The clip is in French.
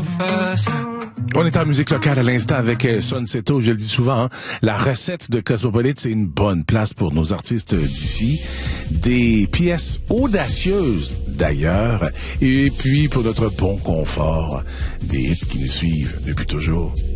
face. On est en musique locale à l'instant avec Son Seto, je le dis souvent, hein, la recette de Cosmopolite, c'est une bonne place pour nos artistes d'ici. Des pièces audacieuses d'ailleurs, et puis pour notre bon confort, des hits qui nous suivent depuis toujours.